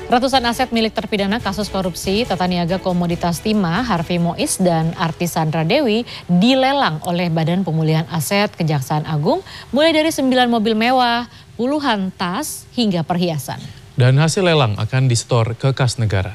Ratusan aset milik terpidana kasus korupsi Tata Niaga Komoditas Timah, Harvey Mois dan artis Sandra Dewi dilelang oleh Badan Pemulihan Aset Kejaksaan Agung mulai dari 9 mobil mewah, puluhan tas hingga perhiasan. Dan hasil lelang akan disetor ke kas negara.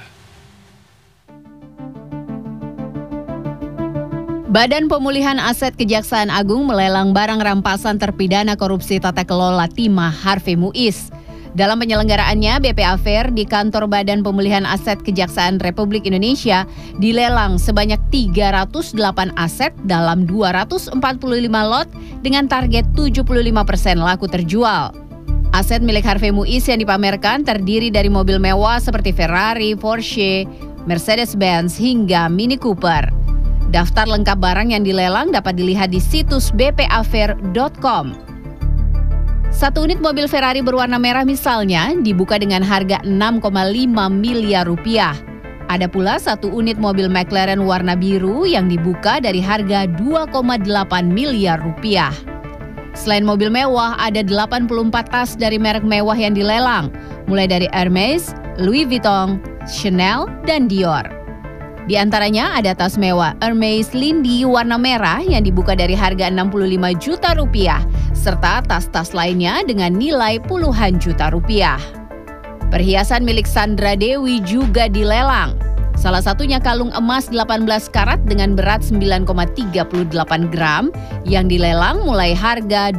Badan Pemulihan Aset Kejaksaan Agung melelang barang rampasan terpidana korupsi tata kelola Timah Harvey Mois. Dalam penyelenggaraannya, BPA Fair di kantor Badan Pemulihan Aset Kejaksaan Republik Indonesia dilelang sebanyak 308 aset dalam 245 lot dengan target 75% laku terjual. Aset milik Harvey Mois yang dipamerkan terdiri dari mobil mewah seperti Ferrari, Porsche, Mercedes-Benz hingga Mini Cooper. Daftar lengkap barang yang dilelang dapat dilihat di situs bpafair.com. Satu unit mobil Ferrari berwarna merah misalnya dibuka dengan harga 6,5 miliar rupiah. Ada pula satu unit mobil McLaren warna biru yang dibuka dari harga 2,8 miliar rupiah. Selain mobil mewah, ada 84 tas dari merek mewah yang dilelang, mulai dari Hermes, Louis Vuitton, Chanel, dan Dior. Di antaranya ada tas mewah Hermes Lindy warna merah yang dibuka dari harga 65 juta rupiah, serta tas-tas lainnya dengan nilai puluhan juta rupiah. Perhiasan milik Sandra Dewi juga dilelang. Salah satunya kalung emas 18 karat dengan berat 9,38 gram yang dilelang mulai harga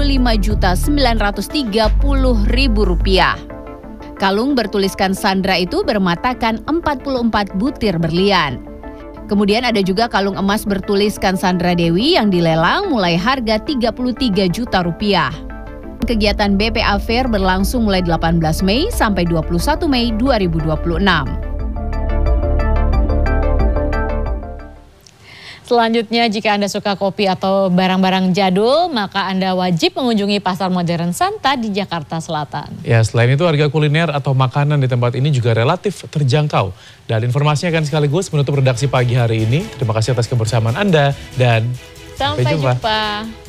Rp25.930.000. Kalung bertuliskan Sandra itu bermatakan 44 butir berlian. Kemudian ada juga kalung emas bertuliskan Sandra Dewi yang dilelang mulai harga Rp33 juta. Kegiatan BPA Fair berlangsung mulai 18 Mei sampai 21 Mei 2026. Selanjutnya, jika Anda suka kopi atau barang-barang jadul, maka Anda wajib mengunjungi Pasar Modern Santa di Jakarta Selatan. Ya, selain itu harga kuliner atau makanan di tempat ini juga relatif terjangkau. Dan informasinya akan sekaligus menutup redaksi pagi hari ini. Terima kasih atas kebersamaan Anda dan sampai jumpa.